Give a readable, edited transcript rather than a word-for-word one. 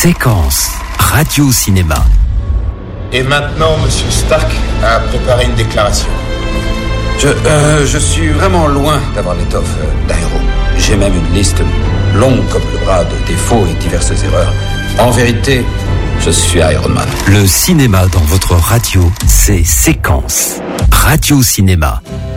Séquence radio-cinéma. Et maintenant, Monsieur Stark a préparé une déclaration. Je suis vraiment loin d'avoir l'étoffe d'Aéro. J'ai même une liste longue comme le bras de défauts et diverses erreurs. En vérité, je suis Iron Man. Le cinéma dans votre radio, c'est Séquence radio-cinéma.